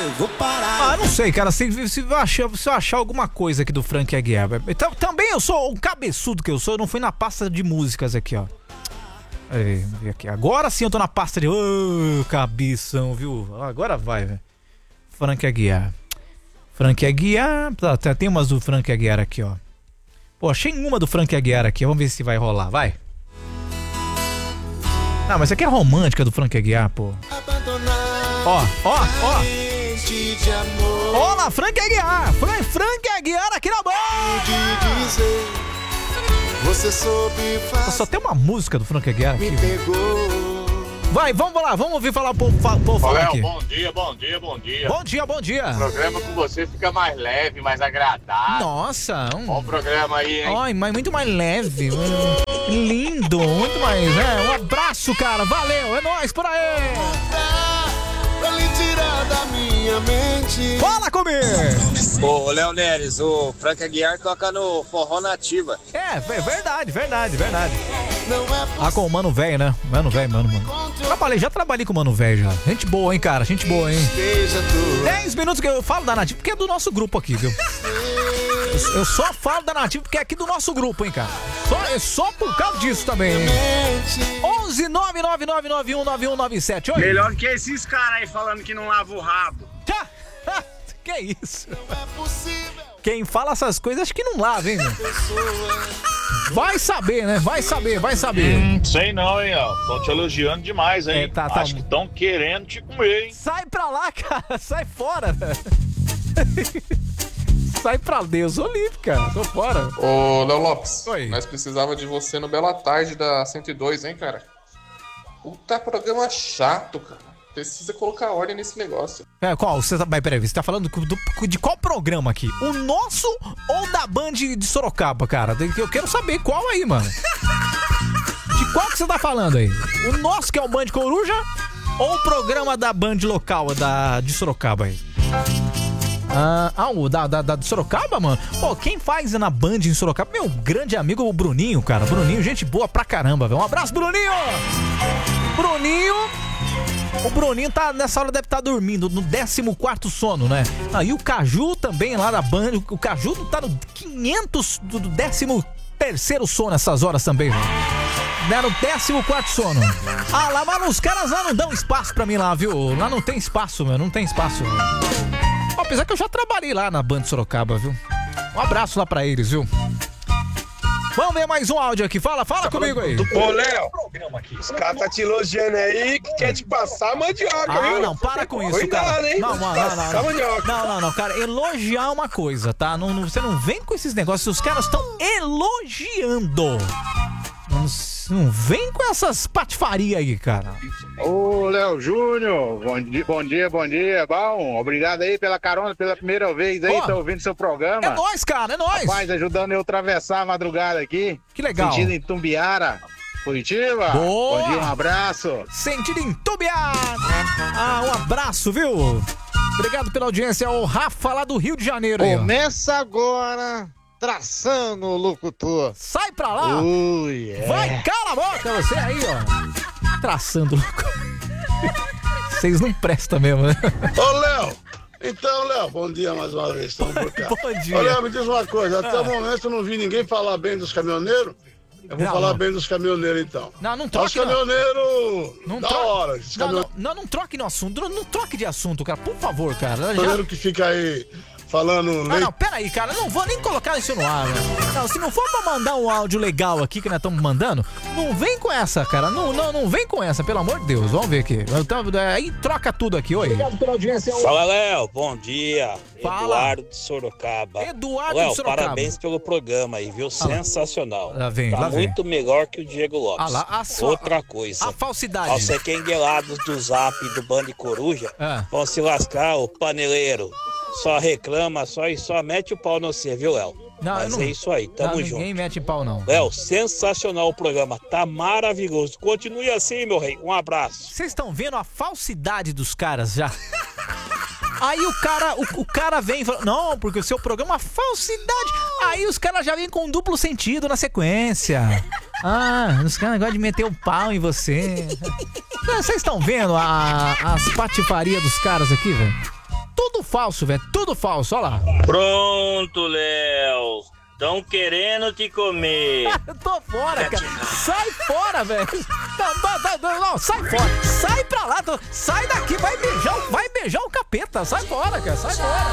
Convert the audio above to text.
eu vou parar. Ah, não sei, cara, se eu achar alguma coisa aqui do Frank Aguiar. Então, também eu sou o cabeçudo que eu sou, eu não fui na pasta de músicas aqui, ó. Aí, aqui. Agora sim eu tô na pasta de... Ô, cabeção, viu? Agora vai, velho. Frank Aguiar. Frank Aguiar... Tem umas do Frank Aguiar aqui, ó. Pô, achei uma do Frank Aguiar aqui. Vamos ver se vai rolar, vai. Não, mas essa aqui é romântica do Frank Aguiar, pô. Ó. Olá, Frank Aguiar. Frank Aguiar aqui na banda. Você soube fazer. Só tem uma música do Frank Aguiar aqui. Vai, vamos lá, vamos ouvir falar o povo falar aqui. Bom dia. Bom dia. O programa com você fica mais leve, mais agradável. Nossa. Bom programa aí, hein? Ai, mas muito mais leve. Lindo, muito mais. Um abraço, cara. Valeu, é nóis, por aí. Pra lhe tirar da minha mente. Fala comigo. Ô, Léo Neres, o Frank Aguiar toca no Forró Nativa. É verdade. Não é Ah, com o Mano Velho, né? Mano. Já trabalhei com o Mano Velho já. Gente boa, hein, cara? Gente boa, hein? 10 minutos que eu falo da Nativa, porque é do nosso grupo aqui, viu? Eu só falo da Nativa porque é aqui do nosso grupo, hein, cara? Só por causa disso também, hein? 11 999919197. Oi. Melhor que esses caras aí falando que não lava o rabo. Que isso? Quem fala essas coisas acho que não lava, hein, meu? Vai saber, né? Vai saber. Sei não, hein, ó. Estão te elogiando demais, hein? Tá. Acho que estão querendo te comer, hein? Sai pra lá, cara. Sai fora, velho. Sai pra Deus, ô livre, cara. Tô fora. Ô, Léo Lopes. Oi. Nós precisava de você no Bela Tarde da 102, hein, cara? Puta programa chato, cara. Precisa colocar ordem nesse negócio. Qual? Peraí, você tá falando de qual programa aqui? O nosso ou da Band de Sorocaba, cara? Eu quero saber qual aí, mano. De qual que você tá falando aí? O nosso que é o Band Coruja ou o programa da Band local, de Sorocaba aí? O da de Sorocaba, mano? Pô, quem faz na Band em Sorocaba? Meu grande amigo, o Bruninho, cara. Bruninho, gente boa pra caramba, velho. Um abraço, Bruninho! O Bruninho nessa hora deve estar dormindo, no 14º sono, né? E o Caju também lá na Band. O Caju tá no 500 do 13º sono nessas horas também, velho. No 14º sono. Lá, mano, os caras lá não dão espaço pra mim lá, viu? Lá não tem espaço, meu. Não tem espaço. Apesar que eu já trabalhei lá na Band Sorocaba, viu? Um abraço lá pra eles, viu? Vamos ver mais um áudio aqui. Fala comigo aí. Ô, Léo, os caras tá te elogiando aí que quer te passar mandioca, viu? Não, para com isso, Cuidado, cara. hein? Não, Passar mandioca. não, cara. Elogiar é uma coisa, tá? Você não vem com esses negócios. Os caras estão elogiando. Não vem com essas patifarias aí, cara. Ô, Léo Júnior, bom dia. Bom, obrigado aí pela carona, pela primeira vez aí, tá ouvindo seu programa. É nóis, cara, é nóis. Rapaz, ajudando eu a atravessar a madrugada aqui. Que legal. Sentido em Tumbiara, Curitiba. Boa. Bom dia, um abraço. Sentido em Tumbiara. Um abraço, viu? Obrigado pela audiência, o Rafa lá do Rio de Janeiro. Começa agora... Traçando o locutor. Sai pra lá. Vai, cala a boca você aí, ó. Traçando o locutor. Vocês não prestam mesmo, né? Ô, Léo. Então, Léo, bom dia mais uma vez. Estamos por cá. Bom dia. Ô, Léo, me diz uma coisa. Até o momento eu não vi ninguém falar bem dos caminhoneiros. Eu vou falar bem dos caminhoneiros, então. Não troque. Os caminhoneiros da hora. Não troque no assunto. Não troque de assunto, cara. Por favor, cara. Caminhoneiro que fica aí... falando... Não, peraí, cara, não vou nem colocar isso no ar, né? Não, se não for pra mandar um áudio legal aqui que nós estamos mandando, não vem com essa, cara, não vem com essa, pelo amor de Deus, vamos ver aqui. Aí troca tudo aqui, oi. Obrigado pela audiência. Fala, Léo, bom dia. Fala. Eduardo de Sorocaba. Léo, de Sorocaba. Parabéns pelo programa aí, viu? Sensacional. Lá vem. Muito melhor que o Diego Lopes. Outra coisa. A falsidade. Aos sequenguelados do Zap e do Band Coruja, vão se lascar, o paneleiro. Só reclama, só mete o pau no você, viu, Léo? Mas é isso aí, tamo junto. Ninguém mete pau, não. Léo, sensacional o programa, tá maravilhoso. Continue assim, meu rei, um abraço. Vocês estão vendo a falsidade dos caras já? Aí o cara vem e fala, não, porque o seu programa é falsidade. Aí os caras já vêm com duplo sentido na sequência. Os caras gostam de meter o pau em você. Vocês estão vendo as patifarias dos caras aqui, velho? tudo falso, velho. Tudo falso, olha lá. Pronto, Léo. Tão querendo te comer. Eu tô fora, cara. Sai fora, velho. Não, sai fora. Sai pra lá. Sai daqui. Vai beijar o capeta. Sai fora, cara. Sai fora.